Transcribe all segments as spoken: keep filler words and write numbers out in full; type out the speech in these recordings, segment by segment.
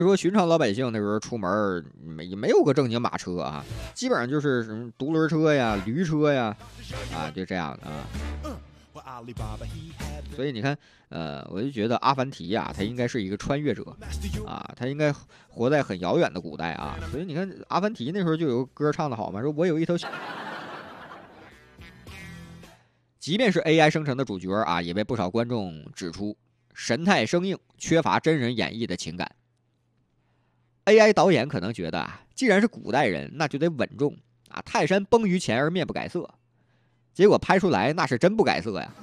说寻常老百姓那时候出门没没有个正经马车啊，基本上就是什么独轮车呀、驴车呀，啊，就这样的啊。所以你看，呃，我就觉得阿凡提呀、他应该是一个穿越者啊，他应该活在很遥远的古代啊。所以你看，阿凡提那时候就有个歌唱的好嘛，说我有一头小。即便是 A I 生成的主角啊，也被不少观众指出神态生硬，缺乏真人演绎的情感。A I 导演可能觉得啊，既然是古代人，那就得稳重啊，泰山崩于前而面不改色。结果拍出来那是真不改色呀。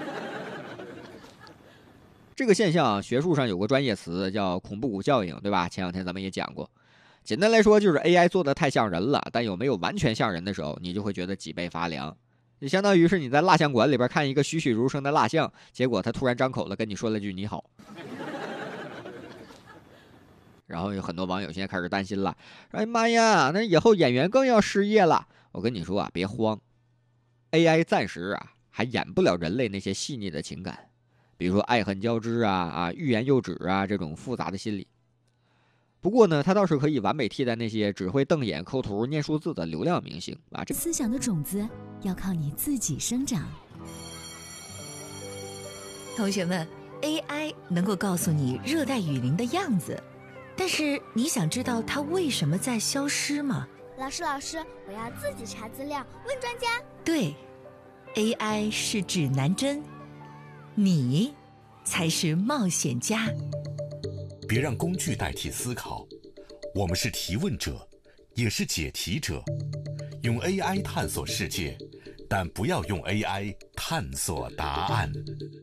这个现象学术上有个专业词叫恐怖谷效应，对吧？前两天咱们也讲过。简单来说就是 A I 做的太像人了，但又没有完全像人的时候，你就会觉得脊背发凉。就相当于是你在蜡像馆里边看一个栩栩如生的蜡像，结果他突然张口了跟你说了句你好。然后有很多网友现在开始担心了，哎妈呀，那以后演员更要失业了。我跟你说啊，别慌 ，A I 暂时啊还演不了人类那些细腻的情感，比如说爱恨交织啊啊欲言又止啊这种复杂的心理。不过呢，它倒是可以完美替代那些只会瞪眼、抠图、念数字的流量明星啊。这思想的种子要靠你自己生长。 同学们 ，A I 能够告诉你热带雨林的样子。但是你想知道它为什么在消失吗？ 老师，老师，我要自己查资料，问专家。 对 ，A I 是指南针，你才是冒险家。 别让工具代替思考，我们是提问者，也是解题者。用 A I 探索世界，但不要用 A I 探索答案。